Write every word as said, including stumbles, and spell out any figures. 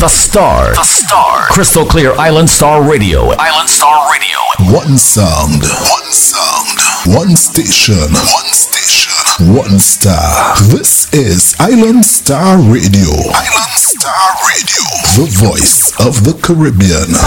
Star. The Star. Crystal Clear Island Star Radio. Island Star Radio. One sound. One sound. One station. One station. One star. This is Island Star Radio. Island Star Radio. The voice of the Caribbean.